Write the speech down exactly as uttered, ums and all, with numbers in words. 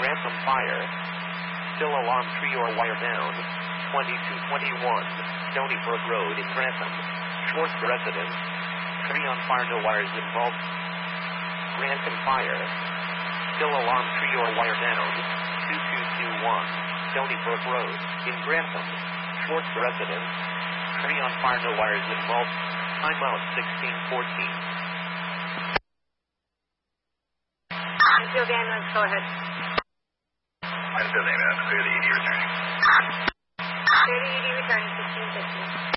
Grantham Fire. Still alarm, tree or wire down. twenty-two twenty-one, Stonyburg Road in Grantham. Schwartz residence. Tree on fire, no wires involved. Grantham Fire. Still alarm, tree or wire down. two two two one, Stonyburg Road in Grantham. Schwartz residence. Tree on fire, no wires involved. Time out sixteen fourteen. Enfield ambulance, go ahead. Enfield ambulance, clear the E D returning. Clear the E D returning, sixteen fifty.